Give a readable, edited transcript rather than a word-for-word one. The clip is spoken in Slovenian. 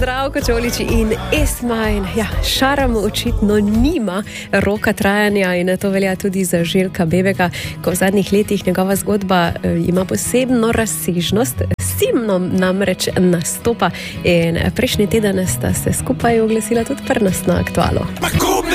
Zdravko Čoliči in Esmain. Ja, šaram očitno nima roka trajanja in to velja tudi za Željka Bebeka, ko v zadnjih letih njegova zgodba ima posebno razsežnost. Simnom namreč nastopa in prejšnji teden sta se skupaj oglasila tudi pri nas na Aktualu.